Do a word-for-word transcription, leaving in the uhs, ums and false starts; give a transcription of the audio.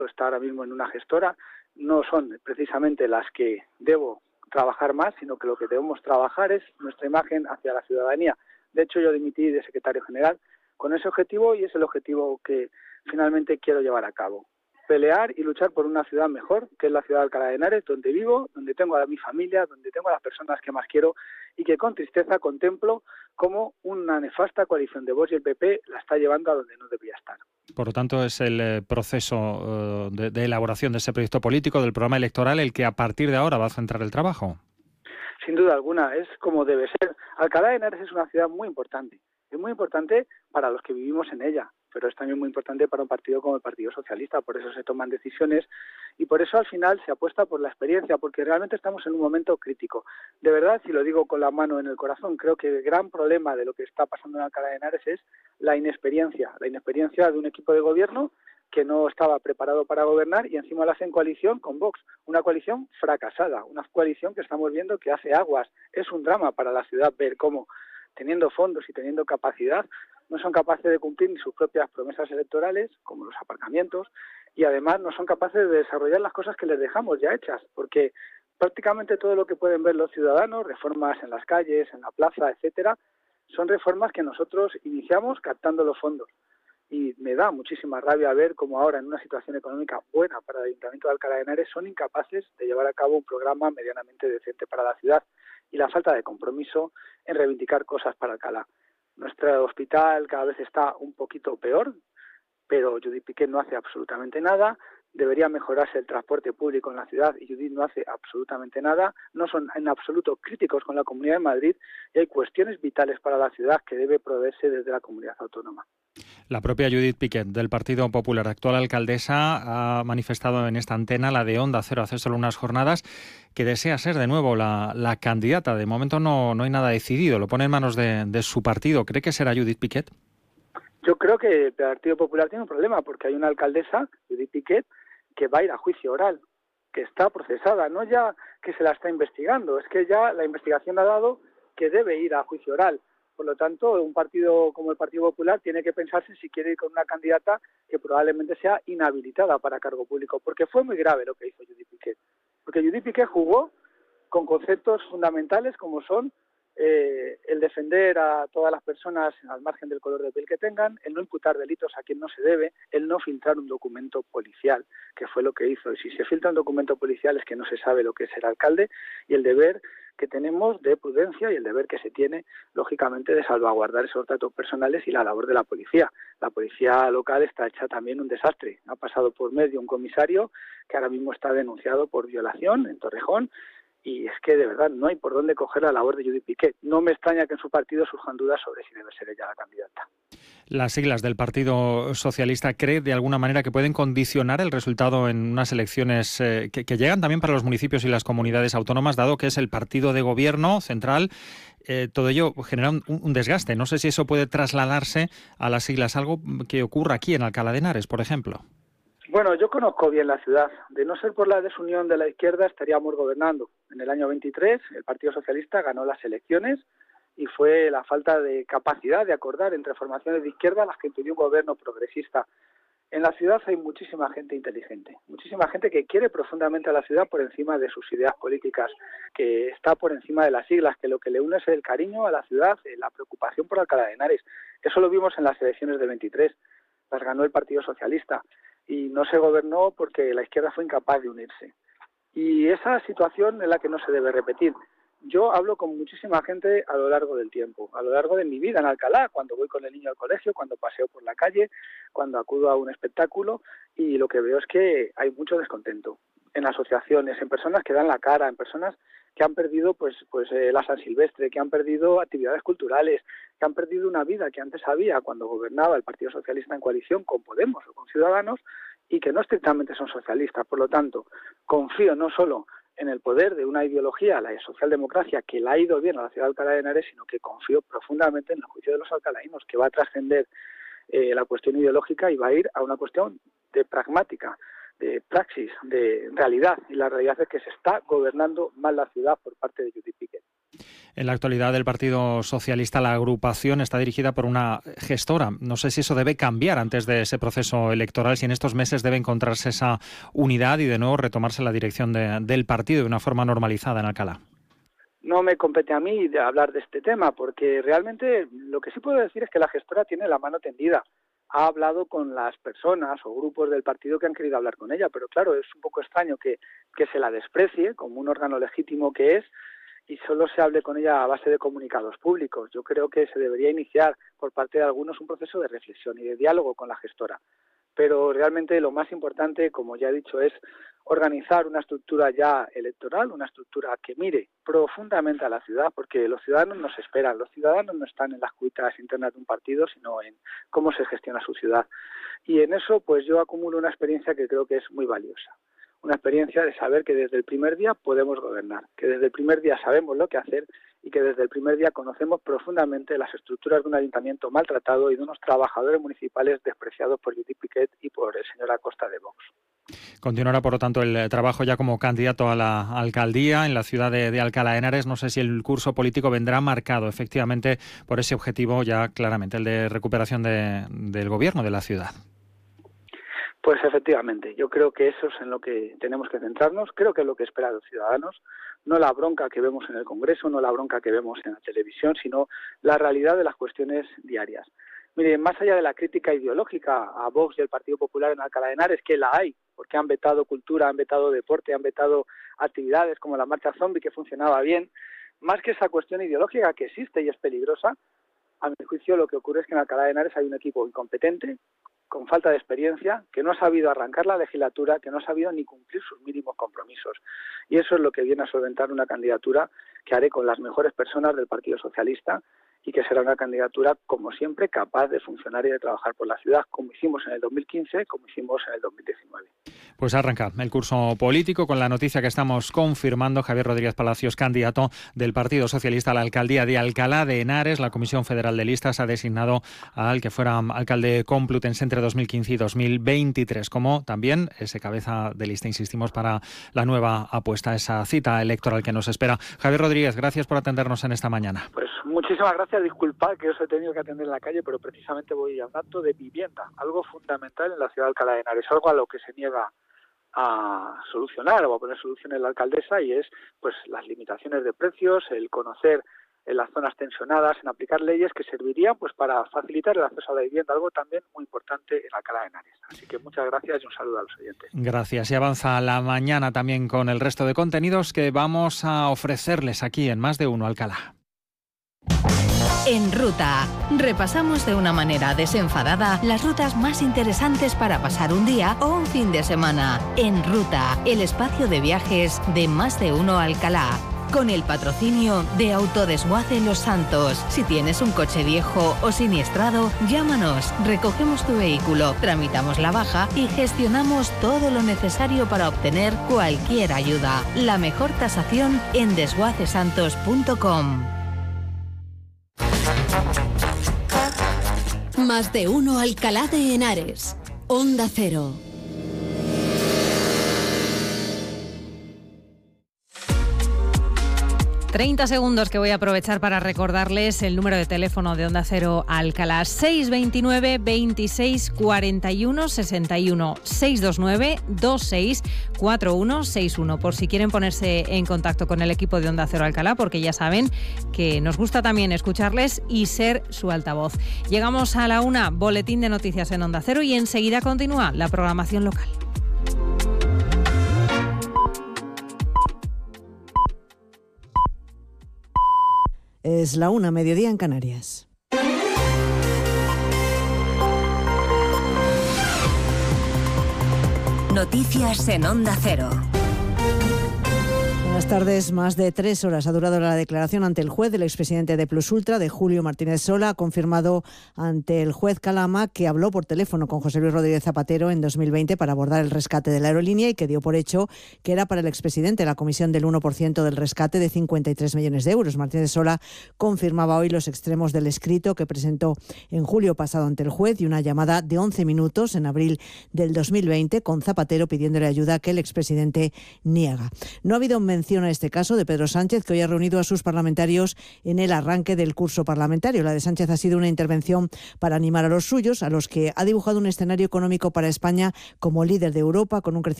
está ahora mismo en una gestora, no son precisamente las que debo trabajar más, sino que lo que debemos trabajar es nuestra imagen hacia la ciudadanía. De hecho, yo dimití de secretario general con ese objetivo y es el objetivo que finalmente quiero llevar a cabo. Pelear y luchar por una ciudad mejor, que es la ciudad de Alcalá de Henares, donde vivo, donde tengo a mi familia, donde tengo a las personas que más quiero y que con tristeza contemplo cómo una nefasta coalición de Vox y el P P la está llevando a donde no debía estar. Por lo tanto, es el eh, proceso eh, de, de elaboración de ese proyecto político, del programa electoral, el que a partir de ahora va a centrar el trabajo. Sin duda alguna, es como debe ser. Alcalá de Henares es una ciudad muy importante. Es muy importante para los que vivimos en ella, pero es también muy importante para un partido como el Partido Socialista. Por eso se toman decisiones y por eso al final se apuesta por la experiencia, porque realmente estamos en un momento crítico. De verdad, y lo digo con la mano en el corazón, creo que el gran problema de lo que está pasando en Alcalá de Henares es la inexperiencia, la inexperiencia de un equipo de gobierno que no estaba preparado para gobernar y encima lo hace en coalición con Vox, una coalición fracasada, una coalición que estamos viendo que hace aguas. Es un drama para la ciudad ver cómo, teniendo fondos y teniendo capacidad, no son capaces de cumplir ni sus propias promesas electorales, como los aparcamientos, y además no son capaces de desarrollar las cosas que les dejamos ya hechas, porque prácticamente todo lo que pueden ver los ciudadanos, reformas en las calles, en la plaza, etcétera, son reformas que nosotros iniciamos captando los fondos. Y me da muchísima rabia ver cómo ahora, en una situación económica buena para el Ayuntamiento de Alcalá de Henares, son incapaces de llevar a cabo un programa medianamente decente para la ciudad y la falta de compromiso en reivindicar cosas para Alcalá. Nuestro hospital cada vez está un poquito peor, pero Judith Piquet no hace absolutamente nada. Debería mejorarse el transporte público en la ciudad y Judith no hace absolutamente nada. No son en absoluto críticos con la Comunidad de Madrid y hay cuestiones vitales para la ciudad que debe proveerse desde la comunidad autónoma. La propia Judith Piquet, del Partido Popular, actual alcaldesa, ha manifestado en esta antena, la de Onda Cero, hace solo unas jornadas, que desea ser de nuevo la, la candidata. De momento no, no hay nada decidido, lo pone en manos de, de su partido. ¿Cree que será Judith Piquet? Yo creo que el Partido Popular tiene un problema, porque hay una alcaldesa, Judith Piquet, que va a ir a juicio oral, que está procesada, no ya que se la está investigando, es que ya la investigación ha dado que debe ir a juicio oral. Por lo tanto, un partido como el Partido Popular tiene que pensarse si quiere ir con una candidata que probablemente sea inhabilitada para cargo público, porque fue muy grave lo que hizo Judith Piquet. Porque Judith Piquet jugó con conceptos fundamentales como son eh, el defender a todas las personas al margen del color de piel que tengan, el no imputar delitos a quien no se debe, el no filtrar un documento policial, que fue lo que hizo. Y si se filtra un documento policial es que no se sabe lo que es el alcalde, y el deber que tenemos de prudencia y el deber que se tiene, lógicamente, de salvaguardar esos datos personales y la labor de la policía. La policía local está hecha también un desastre. Ha pasado por medio un comisario que ahora mismo está denunciado por violación en Torrejón, y es que de verdad no hay por dónde coger la labor de Judith Piquet. No me extraña que en su partido surjan dudas sobre si debe ser ella la candidata. Las siglas del Partido Socialista, ¿cree de alguna manera que pueden condicionar el resultado en unas elecciones eh, que, que llegan también para los municipios y las comunidades autónomas, dado que es el partido de gobierno central? Eh, todo ello genera un, un desgaste. No sé si eso puede trasladarse a las siglas, algo que ocurra aquí en Alcalá de Henares, por ejemplo. Bueno, yo conozco bien la ciudad. De no ser por la desunión de la izquierda, estaríamos gobernando. En el año veintitrés, el Partido Socialista ganó las elecciones y fue la falta de capacidad de acordar entre formaciones de izquierda las que impidió un gobierno progresista. En la ciudad hay muchísima gente inteligente, muchísima gente que quiere profundamente a la ciudad por encima de sus ideas políticas, que está por encima de las siglas, que lo que le une es el cariño a la ciudad, la preocupación por Alcalá de Henares. Eso lo vimos en las elecciones del veintitrés, las ganó el Partido Socialista y no se gobernó porque la izquierda fue incapaz de unirse. Y esa situación es la que no se debe repetir. Yo hablo con muchísima gente a lo largo del tiempo, a lo largo de mi vida en Alcalá, cuando voy con el niño al colegio, cuando paseo por la calle, cuando acudo a un espectáculo, y lo que veo es que hay mucho descontento en asociaciones, en personas que dan la cara, en personas que han perdido pues pues eh, la San Silvestre, que han perdido actividades culturales, que han perdido una vida que antes había cuando gobernaba el Partido Socialista en coalición con Podemos o con Ciudadanos, y que no estrictamente son socialistas. Por lo tanto, confío no solo en el poder de una ideología, la socialdemocracia, que la ha ido bien a la ciudad de Alcalá de Henares, sino que confío profundamente en el juicio de los alcalainos, que va a trascender eh, la cuestión ideológica y va a ir a una cuestión de pragmática, de praxis, de realidad, y la realidad es que se está gobernando mal la ciudad por parte de Judith Piquet. En la actualidad del Partido Socialista, la agrupación está dirigida por una gestora. No sé si eso debe cambiar antes de ese proceso electoral, si en estos meses debe encontrarse esa unidad y de nuevo retomarse la dirección de, del partido de una forma normalizada en Alcalá. No me compete a mí de hablar de este tema, porque realmente lo que sí puedo decir es que la gestora tiene la mano tendida. Ha hablado con las personas o grupos del partido que han querido hablar con ella, pero claro, es un poco extraño que, que se la desprecie como un órgano legítimo que es y solo se hable con ella a base de comunicados públicos. Yo creo que se debería iniciar por parte de algunos un proceso de reflexión y de diálogo con la gestora. Pero realmente lo más importante, como ya he dicho, es organizar una estructura ya electoral, una estructura que mire profundamente a la ciudad, porque los ciudadanos nos esperan, los ciudadanos no están en las cuitas internas de un partido, sino en cómo se gestiona su ciudad. Y en eso, pues yo acumulo una experiencia que creo que es muy valiosa. Una experiencia de saber que desde el primer día podemos gobernar, que desde el primer día sabemos lo que hacer y que desde el primer día conocemos profundamente las estructuras de un ayuntamiento maltratado y de unos trabajadores municipales despreciados por Judith Piquet y por el señor Acosta de Vox. Continuará, por lo tanto, el trabajo ya como candidato a la alcaldía en la ciudad de, de Alcalá de Henares. No sé si el curso político vendrá marcado efectivamente por ese objetivo ya claramente, el de recuperación de, del gobierno de la ciudad. Pues efectivamente, yo creo que eso es en lo que tenemos que centrarnos, creo que es lo que esperan los ciudadanos, no la bronca que vemos en el Congreso, no la bronca que vemos en la televisión, sino la realidad de las cuestiones diarias. Miren, más allá de la crítica ideológica a Vox y el Partido Popular en Alcalá de Henares, que la hay, porque han vetado cultura, han vetado deporte, han vetado actividades como la marcha zombie que funcionaba bien, más que esa cuestión ideológica que existe y es peligrosa, a mi juicio lo que ocurre es que en Alcalá de Henares hay un equipo incompetente, con falta de experiencia, que no ha sabido arrancar la legislatura, que no ha sabido ni cumplir sus mínimos compromisos. Y eso es lo que viene a solventar una candidatura que haré con las mejores personas del Partido Socialista y que será una candidatura, como siempre, capaz de funcionar y de trabajar por la ciudad, como hicimos en el dos mil quince, como hicimos en el dos mil diecinueve. Pues arranca el curso político con la noticia que estamos confirmando. Javier Rodríguez Palacios, candidato del Partido Socialista a la alcaldía de Alcalá de Henares. La Comisión Federal de Listas ha designado al que fuera alcalde complutense entre dos mil quince y dos mil veintitrés, como también ese cabeza de lista, insistimos, para la nueva apuesta, esa cita electoral que nos espera. Javier Rodríguez, gracias por atendernos en esta mañana. Pues muchísimas gracias. Disculpad que os he tenido que atender en la calle, pero precisamente voy hablando de vivienda, algo fundamental en la ciudad de Alcalá de Henares, algo a lo que se niega a solucionar o a poner soluciones la alcaldesa, y es pues las limitaciones de precios, el conocer en las zonas tensionadas, en aplicar leyes que servirían pues para facilitar el acceso a la vivienda, algo también muy importante en Alcalá de Henares. Así que muchas gracias y un saludo a los oyentes. Gracias. Y avanza la mañana también con el resto de contenidos que vamos a ofrecerles aquí en Más de Uno Alcalá. En Ruta, repasamos de una manera desenfadada las rutas más interesantes para pasar un día o un fin de semana. En Ruta, el espacio de viajes de Más de Uno Alcalá, con el patrocinio de Autodesguace Los Santos. Si tienes un coche viejo o siniestrado, llámanos, recogemos tu vehículo, tramitamos la baja y gestionamos todo lo necesario para obtener cualquier ayuda. La mejor tasación en desguace santos punto com. Más de Uno Alcalá de Henares. Onda Cero. treinta segundos que voy a aprovechar para recordarles el número de teléfono de Onda Cero Alcalá: seis veintinueve, veintiséis, cuarenta y uno, sesenta y uno, seis veintinueve, veintiséis, cuarenta y uno, sesenta y uno, por si quieren ponerse en contacto con el equipo de Onda Cero Alcalá, porque ya saben que nos gusta también escucharles y ser su altavoz. Llegamos a la una, boletín de noticias en Onda Cero, y enseguida continúa la programación local. Es la una, mediodía en Canarias. Noticias en Onda Cero. Buenas tardes. Más de tres horas ha durado la declaración ante el juez del expresidente de Plus Ultra, de Julio Martínez Sola. Ha confirmado ante el juez Calama que habló por teléfono con José Luis Rodríguez Zapatero en dos mil veinte para abordar el rescate de la aerolínea y que dio por hecho que era para el expresidente la comisión del uno por ciento del rescate de cincuenta y tres millones de euros. Martínez Sola confirmaba hoy los extremos del escrito que presentó en julio pasado ante el juez y una llamada de once minutos en abril del dos mil veinte con Zapatero pidiéndole ayuda que el expresidente niega. No ha habido mención a este caso de Pedro Sánchez, que hoy ha reunido a sus parlamentarios en el arranque del curso parlamentario. La de Sánchez ha sido una intervención para animar a los suyos, a los que ha dibujado un escenario económico para España como líder de Europa, con un crecimiento